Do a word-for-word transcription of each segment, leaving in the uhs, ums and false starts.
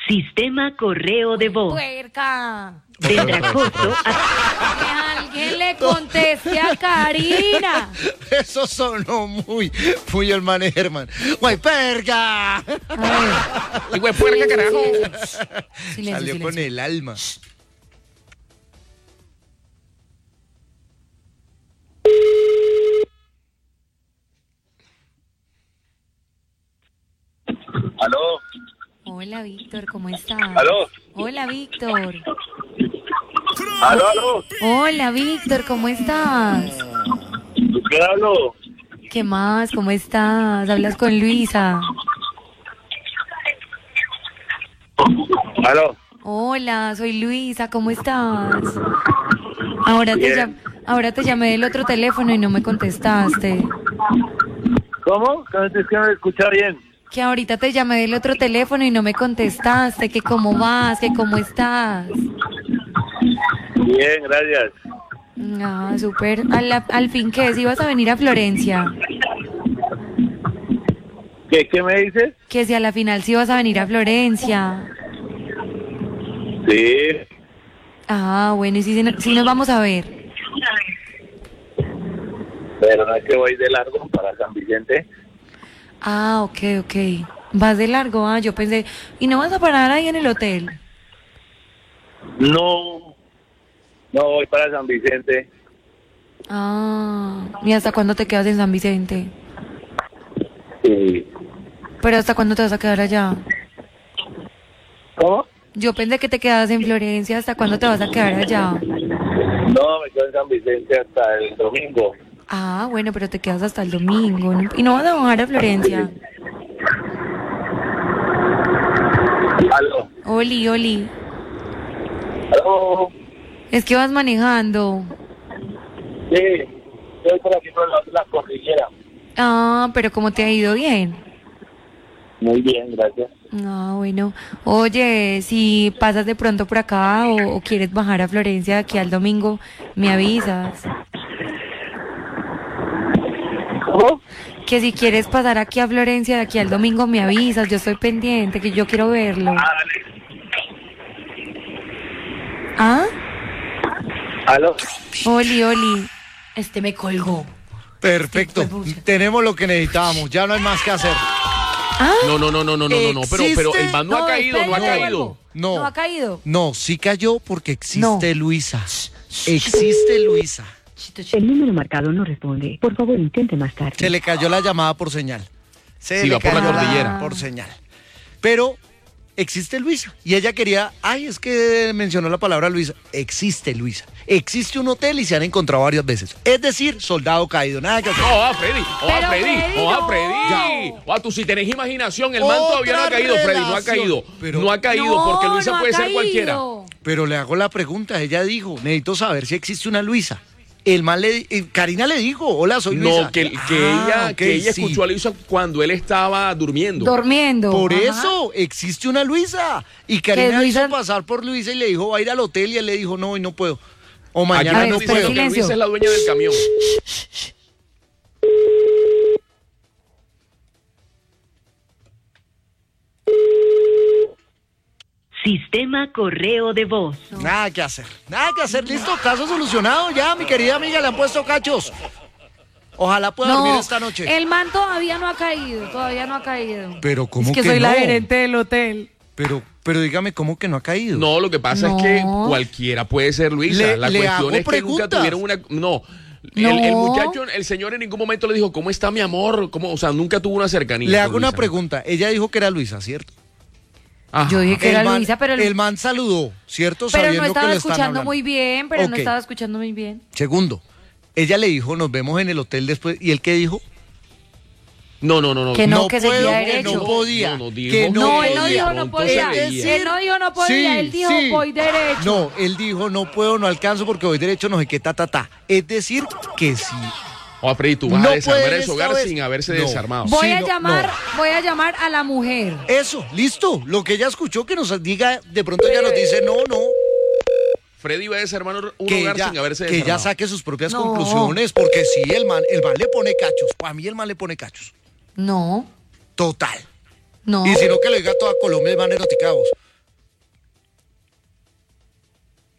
Sistema correo de voz. ¡Puerca! Tendrá costo a... Que alguien le conteste a Karina. Eso sonó muy, muy el man Herman. ¡Guay, perga! A ver. Y güey, puerca, carajo. Silencio, Salió silencio. con el alma. ¿Aló? Hola, Víctor, ¿cómo estás? ¿Aló? Hola, Víctor. ¿Aló, aló? Hola, Víctor, ¿cómo estás? ¿Qué hablo? ¿Qué más? ¿Cómo estás? Hablas con Luisa. ¿Aló? Hola, soy Luisa, ¿cómo estás? Ahora te, Bien. llam- ahora te llamé del otro teléfono y no me contestaste. ¿Cómo? Es que no me escucha bien. Que ahorita te llamé del otro teléfono y no me contestaste, que cómo vas, que cómo estás. Bien, gracias. Ah, súper. Al, al fin, ¿qué? ¿Si vas a venir a Florencia? ¿Qué, qué me dices? Que si a la final sí vas a venir a Florencia. Sí. Ah, bueno, y si, si nos vamos a ver. Pero no es que voy de largo para San Vicente. Ah, ok, ok. Vas de largo, ah, yo pensé. ¿Y no vas a parar ahí en el hotel? No. No voy para San Vicente. Ah, ¿y hasta cuándo te quedas en San Vicente? Sí. ¿Pero hasta cuándo te vas a quedar allá? ¿Cómo? Yo pensé que te quedabas en Florencia, ¿hasta cuándo te vas a quedar allá? No, me quedo en San Vicente hasta el domingo. Ah, bueno, pero te quedas hasta el domingo, ¿no? ¿Y no vas a bajar a Florencia? ¿Aló? Oli, Oli, ¿Aló? es que vas manejando. Sí. Estoy por aquí por el lado de la cordillera. Ah, pero ¿cómo te ha ido? Bien. Muy bien, gracias. Ah, bueno. Oye, si pasas de pronto por acá o, o quieres bajar a Florencia de aquí al domingo, me avisas. ¿Cómo? Que si quieres pasar aquí a Florencia de aquí al domingo, me avisas. Yo estoy pendiente, que yo quiero verlo. Ah, dale. ¿Ah? ¿Aló? Oli, Oli. Este me colgó. Perfecto. Tenemos lo que necesitábamos. Ya no hay más que hacer. ¿Ah? No, no, no, no, no, no, no, no, pero, pero el man no, ha caído, espera, no ha ya caído. vuelvo. No. No ha caído. No, sí cayó porque existe No. Luisa. Existe Luisa. Chito, chito. El número marcado no responde. Por favor, intente más tarde. Se le cayó la llamada por señal. Se Sí, le va por la cayó cordillera. por señal. Pero existe Luisa. Y ella quería, ay, es que mencionó la palabra Luisa. Existe Luisa. Existe un hotel y se han encontrado varias veces. Es decir, soldado caído. Nada que hacer. Oh, a Freddy, oh, a Pero Freddy, Freddy, oh, a no. Freddy. Oh, tú si tenés imaginación, el man Otra todavía no ha caído, Freddy, no ha relación. caído. Pero- no ha caído No, porque Luisa no ha puede ser caído. cualquiera. Pero le hago la pregunta. Ella dijo, necesito saber si existe una Luisa. El man le, eh, Karina le dijo, hola, soy Luisa. No, que, que Ah, ella, ok, que ella sí. escuchó a Luisa cuando él estaba durmiendo. Durmiendo. Por Ajá. eso existe una Luisa. Y Karina Luisa? hizo pasar por Luisa y le dijo, va a ir al hotel. Y él le dijo, no, hoy no puedo. O Aquí mañana A ver, no nos espera, dicen puedo. que silencio. Luisa es la dueña del camión. Sistema correo de voz. Nada que hacer. Nada que hacer. Listo, caso solucionado. Ya, mi querida amiga, le han puesto cachos. Ojalá pueda dormir No, esta noche. el man todavía no ha caído, todavía no ha caído. Pero ¿cómo es que, que soy la no? gerente del hotel. Pero, pero dígame, ¿cómo que no ha caído? No, lo que pasa No. es que cualquiera puede ser Luisa. Le- la le cuestión hago es que preguntas. nunca tuvieron una. No. El, No. el muchacho, el señor en ningún momento le dijo, ¿cómo está mi amor? ¿Cómo? O sea, nunca tuvo una cercanía. Le con hago una Luisa. pregunta. Ella dijo que era Luisa, ¿cierto? Ajá. Yo dije que el era man, Luisa, pero, el man saludó, ¿cierto? pero Sabiendo no estaba que le están escuchando hablando. muy bien, pero no Ok. estaba escuchando muy bien. Segundo, ella le dijo, nos vemos en el hotel después. ¿Y él qué dijo? No, no, no, no. Que no, No que puedo, seguía que derecho. no podía. No, no, dijo- que No, no él no podía. dijo no Pronto podía. se veía. Él no dijo no podía, Sí, él dijo sí. voy derecho. No, él dijo, no puedo, no alcanzo porque voy derecho, no sé qué, ta, ta, ta. Es decir, que sí. Oh, Freddy, tú vas No a desarmar pueden ese esta hogar vez. sin haberse No. desarmado. Voy Sí, a no, llamar, no. voy a llamar a la mujer. Eso, listo. Lo que ella escuchó, que nos diga, de pronto ella nos dice, no, no. Freddy va a desarmar un Que hogar ella, sin haberse que ella desarmado. saque sus propias No. conclusiones, porque sí, el man, el man le pone cachos. A mí el man le pone cachos. No, Total. no. Y si no, que lo diga toda Colombia, el man eroticados.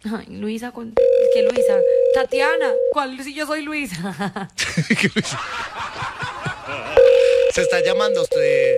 Ay, Luisa, con... es que Luisa. Tatiana, ¿cuál si yo soy Luisa? Se está llamando usted.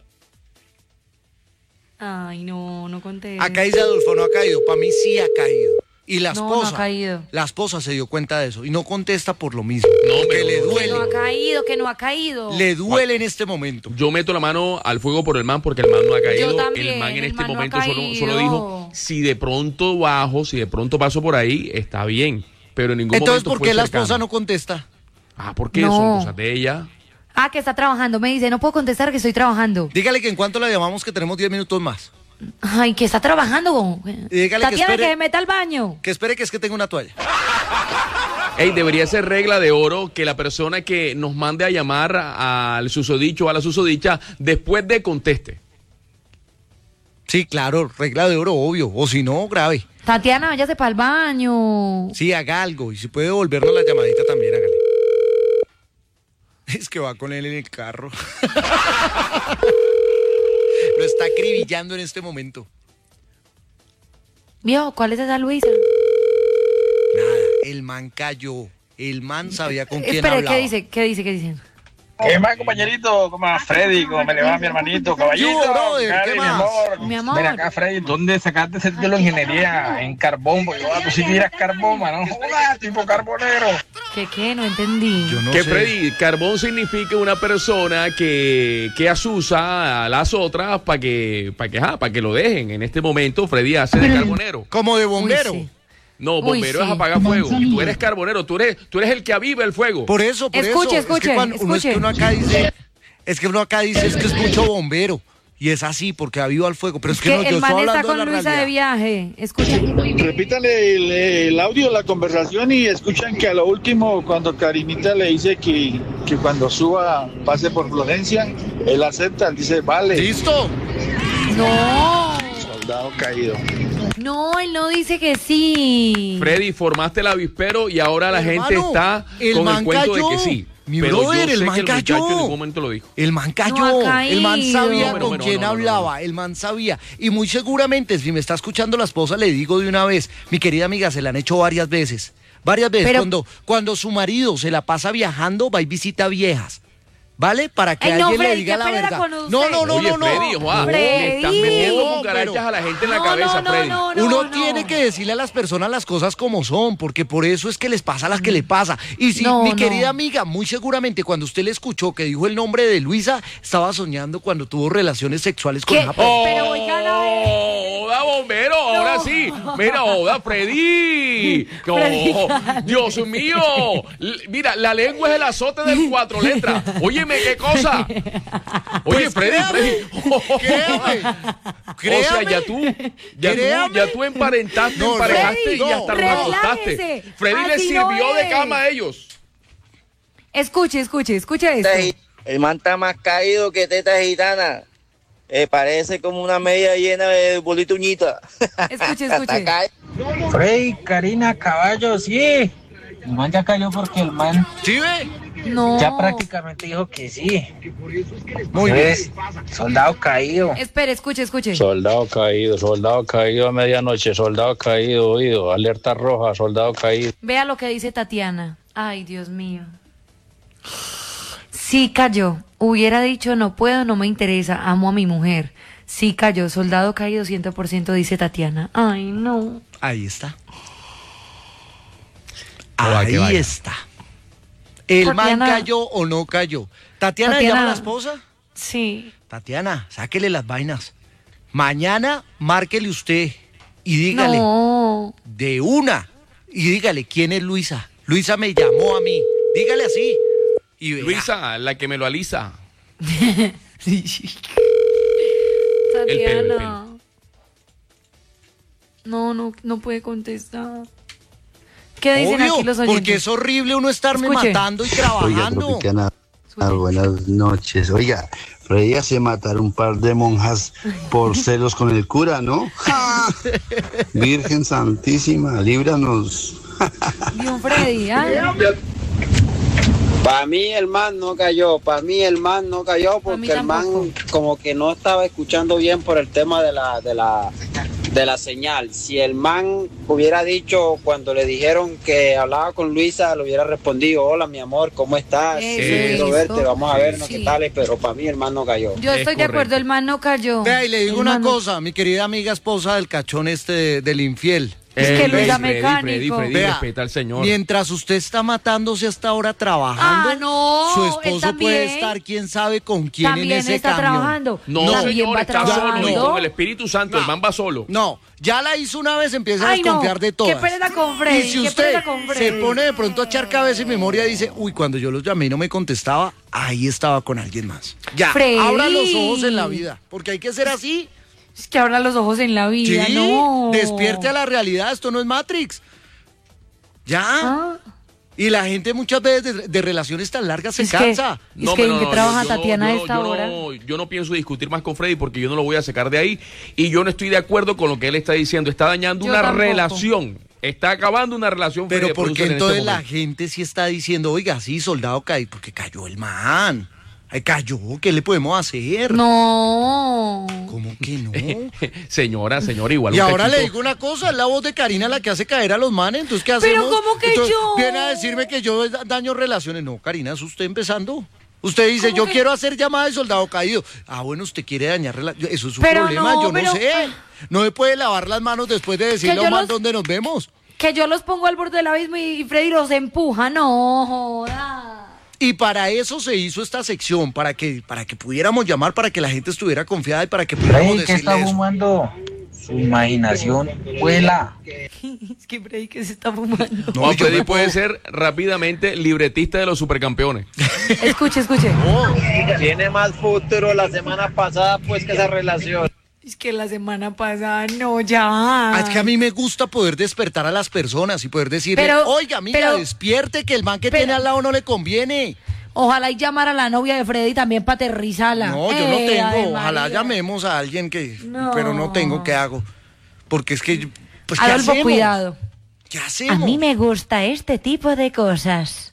Ay, no, no conté. Acá dice Adolfo, no ha caído. Para mí sí ha caído. Y la No, esposa, no ha caído. la esposa se dio cuenta de eso y no contesta por lo mismo. No, porque pero le no, no, duele. Que no ha caído, que no ha caído. Le duele en este momento. Yo meto la mano al fuego por el man porque el man no ha caído. Yo también, el man en el este man no ha momento solo, caído. solo dijo, si de pronto bajo, si de pronto paso por ahí, está bien. Pero en ningún Entonces, momento ¿por fue qué la cercano. esposa no contesta? Ah, porque No. son cosas de ella. Ah, que está trabajando. Me dice, no puedo contestar que estoy trabajando. Dígale que en cuanto la llamamos que tenemos diez minutos más. Ay, que está trabajando. dígale que Tatiana, espere- que se meta al baño. Que espere que es que tengo una toalla. Ey, debería ser regla de oro que la persona que nos mande a llamar al susodicho o a la susodicha después de conteste. Sí, claro, regla de oro, obvio. O si no, grave. Tatiana, váyase para el baño. Sí, haga algo. Y si puede devolvernos la llamadita también, hágale. Es que va con él en el carro. Lo está acribillando en este momento. Viejo, ¿cuál es esa Luisa? Nada, el man cayó. El man sabía con quién Espere, hablaba. ¿qué dice? ¿Qué dice? ¿Qué dice? ¿Qué más, compañerito? ¿Cómo va Freddy? ¿Cómo me le va mi hermanito? Caballito. Yo, brother, Cari, ¿qué mi más? amor. Mi amor. Ven acá, Freddy. ¿Dónde sacaste ese título de ingeniería? En carbón. Porque bueno, tú sí tiras carbón, mano. Joder, tipo carbonero. ¿Qué qué? No entendí. Yo no que sé. Freddy, carbón significa una persona que, que asusa a las otras para que, para que, ajá, para que lo dejen. En este momento, Freddy hace de carbonero. Como de bombero. Uy, sí. No, bombero Uy, es sí. apagar fuego. Y tú eres carbonero, tú eres, tú eres el que aviva el fuego. Por eso, por Escuche, eso. escuche, es que cuando uno, es que escuche. uno acá dice, es que uno acá dice, es que es mucho bombero. Y es así, porque aviva el fuego. Pero es que, que no, yo el estoy man está hablando de con la Luisa de realidad. viaje. Escucha. Repítale el, el audio, la conversación y escuchan que a lo último cuando Karinita le dice que, que cuando suba pase por Florencia, él acepta, él dice, vale, ¿Listo? No. soldado caído. No, él no dice que sí. Freddy, formaste el avispero y ahora la gente Hermano, está el con man el cuento cayó. de que sí. Mi Pero brother, yo el sé man que el muchacho cayó. en ningún momento lo dijo. El man cayó, No ha el man caído. sabía Bueno, con bueno, quién no, no, no, hablaba, no. el man sabía. Y muy seguramente, si me está escuchando la esposa, le digo de una vez, mi querida amiga, se la han hecho varias veces. Varias veces. Pero- Cuando, cuando su marido se la pasa viajando, va y visita viejas. ¿Vale? Para que Ay, no, alguien le Freddy, diga qué la pereza verdad. con usted. No, no, no, Oye, no, no. Freddy, Juan, Freddy. le estás metiendo No, cucarachas pero- a la gente en la No, cabeza, no, no, Freddy. no, no, Uno no. tiene que decirle a las personas las cosas como son, porque por eso es que les pasa las que le pasa. Y si No, mi no. querida amiga, muy seguramente cuando usted le escuchó que dijo el nombre de Luisa, estaba soñando cuando tuvo relaciones sexuales con ¿Qué? esa persona. ¡Oh, Pero oigan, a ver. ¡Oda, bombero! Ahora sí. Mira, Oda, Freddy. Oh, Freddy, Dios mío. L- Mira, la lengua es el azote de cuatro letras. Óyeme, ¿qué cosa? Oye, Pues Freddy, créame, Freddy. créame, O sea, créame. ya tú, ya Créame. tú, ya tú emparentaste, No, emparejaste Freddy, y no. hasta los Relájese. acostaste. Freddy le Así no sirvió de es. cama a ellos. Escuche, escuche, escuche esto. El man está más caído que teta gitana. Eh, parece como una media llena de bolita uñita. Escuche, Está escuche. caído. Freddy, Karina, caballo, sí. El man ya cayó porque el man ¿Sí ve? No. ya prácticamente dijo que sí. Muy bien. Pues, soldado caído. Espere, escuche, escuche. Soldado caído, soldado caído a medianoche, soldado caído, oído, alerta roja, soldado caído. Vea lo que dice Tatiana. Ay, Dios mío. Sí cayó. Hubiera dicho, no puedo, no me interesa, amo a mi mujer. Sí cayó. Soldado caído cien por ciento, dice Tatiana. Ay, no. Ahí está. Ojalá que Ahí vaya. está. ¿El man Tatiana- cayó o no cayó? ¿Tatiana, le Tatiana- llama a la esposa? Sí. Tatiana, sáquele las vainas. Mañana márquele usted y dígale No. de una y dígale quién es Luisa. Luisa me llamó a mí. Dígale así. Y verá. Luisa, la que me lo alisa. Tatiana. El pelo, el pelo. No, no, no puede contestar. ¿Qué dicen Obvio, aquí los oyentes? porque es horrible uno estarme Escuche. matando y Oiga, trabajando. Tropicana, ah, buenas noches. Oiga, Freddy hace matar un par de monjas por celos con el cura, ¿no? Virgen Santísima, líbranos. Dios Freddy, ¿ah? Para mí el man no cayó, para mí el man no cayó Pa' mí porque el man tampoco. como que no estaba escuchando bien por el tema de la de la de la señal. Si el man hubiera dicho cuando le dijeron que hablaba con Luisa, le hubiera respondido, hola mi amor, ¿cómo estás? Quiero verte, vamos a vernos, Sí. qué tal, pero para mí el man no cayó. Yo estoy de acuerdo, el man no cayó. Vea, y le digo El una man no- cosa, mi querida amiga esposa del cachón este de- del infiel. Es que Eh, Luisa Freddy, Mecánico. Freddy, Freddy, Vea, respeta al señor. Mientras usted está matándose hasta ahora trabajando, Ah, no, su él esposo también. puede estar quién sabe con quién También en ese está camión. trabajando. No, También señor, va está solo y trabajando. con el Espíritu Santo, el man va solo. No, ya la hizo una vez, empieza a Ay, no, desconfiar de todas. qué pereza con Freddy, Y si qué usted pereza con se Freddy. pone de pronto a echar cabeza y memoria y dice, uy, cuando yo los llamé y no me contestaba, ahí estaba con alguien más. Ya, Freddy. abra los ojos en la vida, porque hay que ser así. Es que abra los ojos en la vida, Sí, no. despierte a la realidad, esto no es Matrix. Ya. Ah, Y la gente muchas veces de, de relaciones tan largas se Es que- cansa. Es que ¿en qué trabaja Tatiana a yo no- esta yo no- hora? yo no pienso discutir más con Freddy porque yo no lo voy a sacar de ahí y yo no estoy de acuerdo con lo que él está diciendo. Está dañando Yo una tampoco. relación. Está acabando una relación. Pero Freddy ¿por qué Producer, en entonces este la momento. gente sí está diciendo, oiga, sí, soldado caído? Porque cayó el man. Ay, cayó, ¿qué le podemos hacer? no. ¿Cómo que no? Señora, señora, igual. Y un ahora le cachito- digo una cosa, es la voz de Karina la que hace caer a los manes, entonces ¿qué hacemos? Pero ¿cómo que Entonces, yo? Viene a decirme que yo da- daño relaciones. No, Karina, es usted empezando. Usted dice, ¿Cómo yo que? quiero hacer llamada de soldado caído. Ah, bueno, usted quiere dañar relaciones. Eso es su Pero problema, no, yo no pero- sé. No me puede lavar las manos después de decirle yo a un man los- dónde nos vemos. Que yo los pongo al borde del abismo y, y Freddy los empuja, no joda. Y para eso se hizo esta sección, para que, para que pudiéramos llamar, para que la gente estuviera confiada y para que pudiéramos Freddy, ¿qué decirle está eso. fumando? Su imaginación vuela. Es que Freddy que se está fumando. No, No, yo Freddy me puede puedo- ser rápidamente libretista de los supercampeones. Escuche, escuche. Tiene más futuro la semana pasada pues que esa relación. Es que la semana pasada, no, ya. Ah, es que a mí me gusta poder despertar a las personas y poder decirle, Pero- oiga, amiga, pero- despierte que el man que pero- tiene al lado no le conviene. Ojalá y llamar a la novia de Freddy también para aterrizarla. No, yo no Eh, tengo. Ave Ojalá María. llamemos a alguien que... No. Pero no tengo, ¿qué hago? Porque es que... yo- Pues, ¿qué Adolfo, hacemos? cuidado. ¿Qué hacemos? A mí me gusta este tipo de cosas.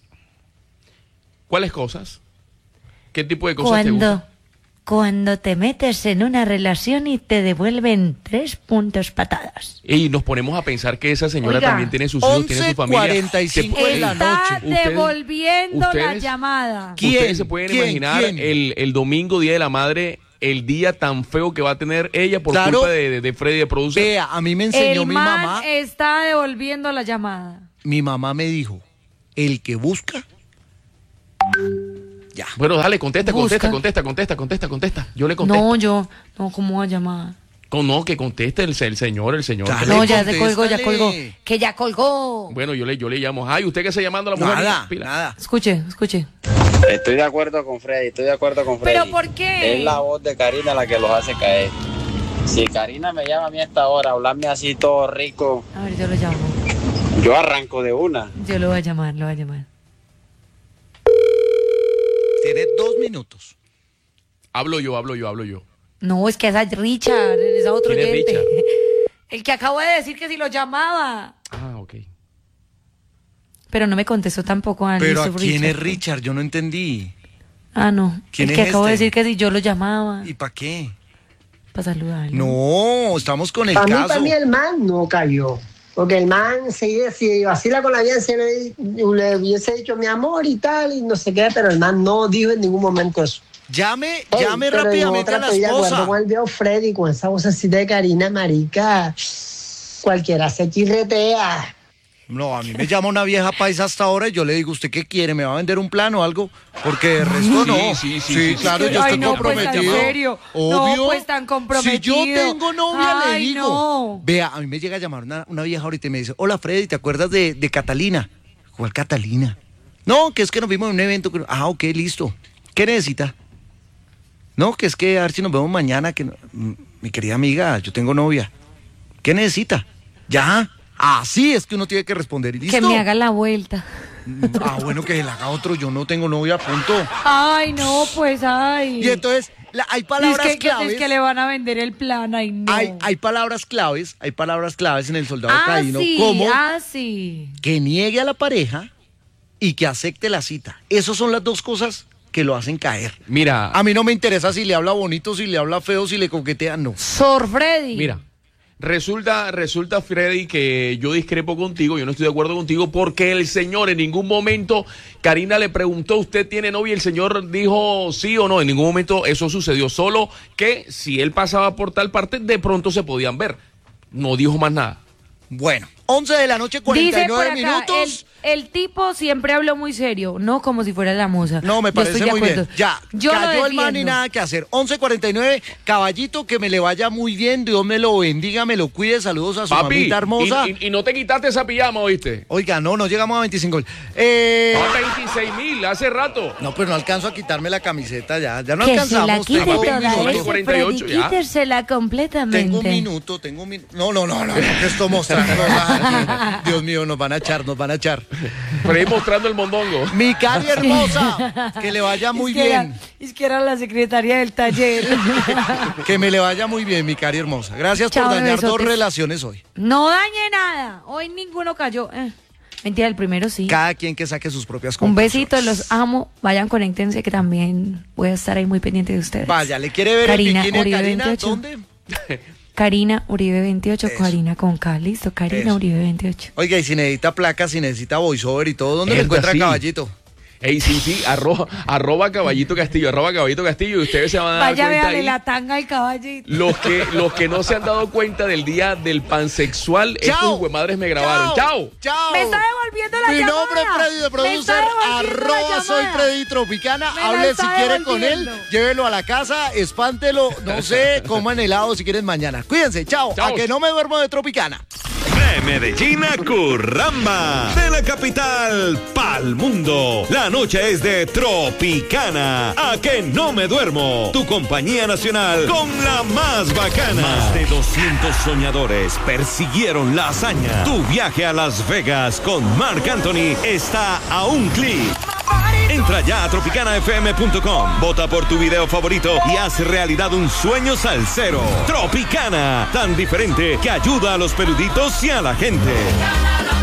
¿Cuáles cosas? ¿Qué tipo de cosas te Cuando, gustan? cuando te metes en una relación y te devuelven tres puntos patadas. Y nos ponemos a pensar que esa señora Oiga, también tiene sus hijos, tiene su familia. cuarenta y cinco Se- de la Está noche. Ustedes- devolviendo la ustedes- llamada. ¿Quién? Ustedes se pueden ¿Quién? imaginar ¿Quién? El, el domingo, Día de la Madre, el día tan feo que va a tener ella por Claro. culpa de, de, de Freddy de Producer. Vea, a mí me enseñó El mi man mamá. está devolviendo la llamada. Mi mamá me dijo, el que busca... Ya. Bueno, dale, contesta, contesta, Busca. contesta, contesta, contesta, contesta. Yo le contesto. No, yo, no, ¿cómo va a llamar? Con- no, que conteste el, el señor, el señor. Dale. No, ya se colgó, ya contéstale. colgó. Que ya colgó. Bueno, yo le, yo le llamo. Ay, ¿usted qué está llamando a la mujer? Nada, Pila. nada. Escuche, escuche. Estoy de acuerdo con Freddy, estoy de acuerdo con Freddy. ¿Pero por qué? Es la voz de Karina la que los hace caer. Si Karina me llama a mí a esta hora, hablarme así todo rico, A ver, yo lo llamo. yo arranco de una. Yo lo voy a llamar, lo voy a llamar. Tiene dos minutos. Hablo yo, hablo yo, hablo yo. No, es que esa es Richard, es a otro ¿Quién es oyente. Richard? El que acabo de decir que si lo llamaba. Ah, ok. Pero no me contestó tampoco a Pero ¿a quién es Richard? Yo no entendí. Ah, no. ¿Quién el que es acabo de este? decir que si yo lo llamaba. ¿Y para qué? Para saludarlo. No, estamos con el Para mí, caso. para mí el man no cayó. Porque el man, si, si vacila con la vida, si le, le hubiese dicho mi amor y tal, y no sé qué, pero el man no dijo en ningún momento eso. Llame, Ey, llame pero en rápidamente otra a la estoy de acuerdo esposa. con el viejo Freddy, con esa vocecita de Karina, marica. Cualquiera se chirretea. No, a mí me llama una vieja paisa hasta ahora y yo le digo, ¿usted qué quiere? ¿Me va a vender un plan o algo? Porque de resto Sí, no. sí, sí, sí, claro, sí. yo Ay, estoy no, pues, comprometido. ¿en serio? Obvio. No, pues, tan comprometido. Si yo tengo novia, le Ay, digo. no. Vea, a mí me llega a llamar una, una vieja ahorita y me dice, hola Freddy, ¿te acuerdas de, de Catalina? ¿Cuál Catalina? No, que es que nos vimos en un evento. que- Ah, ok, listo. ¿Qué necesita? No, que es que a ver si nos vemos mañana. Que no- Mm, mi querida amiga, yo tengo novia. ¿Qué necesita? Ya. Así es que uno tiene que responder. ¿Y listo? Que me haga la vuelta. Ah, bueno, que le haga otro. Yo no tengo novia, punto. Ay, no, pues, ay. Y entonces, la- hay es palabras que, que- claves. es que le van a vender el plan, ay, no. hay, hay palabras claves, hay palabras claves en el soldado ah, caíno, sí, como ah, sí. que niegue a la pareja y que acepte la cita. Esas son las dos cosas que lo hacen caer. Mira, A mí no me interesa si le habla bonito, si le habla feo, si le coquetea, no. Sor Freddy. mira, Resulta, resulta, Freddy, que yo discrepo contigo, yo no estoy de acuerdo contigo, porque el señor en ningún momento, Karina le preguntó, ¿usted tiene novia? Y el señor dijo sí o no, en ningún momento eso sucedió, solo que si él pasaba por tal parte, de pronto se podían ver. No dijo más nada. Bueno, once de la noche, cuarenta y nueve Dice por acá, minutos. El, el tipo siempre habló muy serio, no como si fuera la moza. No, me Yo parece estoy de muy acuerdo. bien. Ya, Yo lo cayó el man y defiendo. nada que hacer. once cuarenta y nueve, caballito, que me le vaya muy bien, Dios me lo bendiga, me lo cuide, saludos a su Papi, mamita hermosa. y, y, y no te quitaste esa pijama, ¿oíste? Oiga, no, no llegamos a veinticinco mil. Eh... A veintiséis mil, hace rato. No, pero no alcanzo a quitarme la camiseta ya, ya no Que se la alcanzamos. quite tengo un toda minuto. esa, cuarenta y ocho Freddy, ya. quítesela completamente. Tengo un minuto, tengo un minuto. No, no, no, no, no, que esto mostrando. Aquí. Dios mío, nos van a echar, nos van a echar. Por ahí mostrando el mondongo. Mi Cari hermosa, que le vaya muy es que bien. Era, es que era la secretaria del taller. Que me le vaya muy bien, mi Cari hermosa. Gracias Chao, por dañar besotes. dos relaciones hoy. No dañe nada. Hoy ninguno cayó. Eh. Mentira, el primero sí. Cada quien que saque sus propias Un conclusiones. besito, los amo. Vayan, conéctense que también voy a estar ahí muy pendiente de ustedes. Vaya, ¿le quiere ver Karina el bikini a Uribe Karina? veintiocho. ¿Dónde? Karina Uribe veintiocho, Eso. Karina con K, listo, Karina Eso. Uribe veintiocho. Oiga, y si necesita placas, si necesita voiceover y todo, ¿dónde le Mierda, encuentra sí. caballito? Ey, sí, sí, arroba, arroba Caballito Castillo, arroba Caballito Castillo, y ustedes se van a dar Vaya, cuenta véale ahí. la tanga al caballito. Los que, los que no se han dado cuenta del día del pansexual, Chao. estos madres me grabaron. Chao. Chao. Me está devolviendo la Mi llamada. nombre es Freddy de Me Producer, está devolviendo la arroba soy llamada. Freddy Tropicana. Me la Hable si está quiere con él, devolviendo. llévelo a la casa, espántelo, no sé, coman helado si quieren mañana. Cuídense, chao. Chao. A que no me duermo de Tropicana. De Medellín a Curramba, de la capital pa'l mundo. La noche es de Tropicana. A que no me duermo. Tu compañía nacional con la más bacana. Más de doscientos soñadores persiguieron la hazaña. Tu viaje a Las Vegas con Marc Anthony está a un clic. Entra ya a tropicana f m punto com, vota por tu video favorito y haz realidad un sueño salsero. Tropicana, tan diferente que ayuda a los peluditos y a la gente.